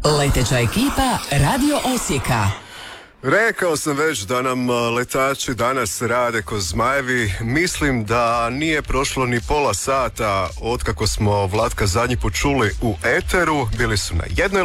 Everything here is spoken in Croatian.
Leteća ekipa Radio Osijeka. Rekao sam već da nam letači danas rade ko zmajevi. Mislim da nije prošlo ni pola sata otkako smo Vlatka zadnji put čuli u eteru. Bili su na jednoj